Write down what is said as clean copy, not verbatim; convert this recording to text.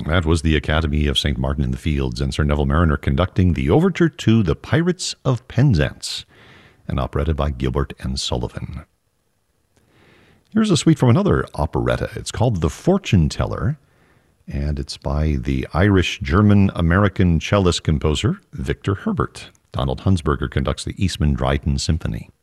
That was the Academy of St. Martin in the Fields and Sir Neville Mariner conducting the overture to The Pirates of Penzance, an operetta by Gilbert and Sullivan. Here's a suite from another operetta. It's called The Fortune Teller, and it's by the Irish-German-American cellist composer Victor Herbert. Donald Hunsberger conducts the Eastman Dryden Symphony.